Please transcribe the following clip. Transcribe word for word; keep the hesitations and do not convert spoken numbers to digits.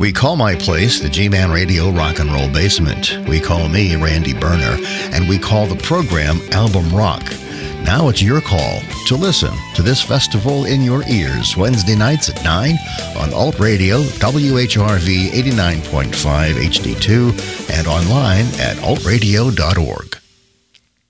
We call my place the G-Man Radio Rock and Roll Basement. We call me Randy Berner, and we call the program Album Rock. Now it's your call to listen to this festival in your ears, Wednesday nights at nine on Alt Radio, W H R V eighty-nine point five H D two, and online at alt radio dot org.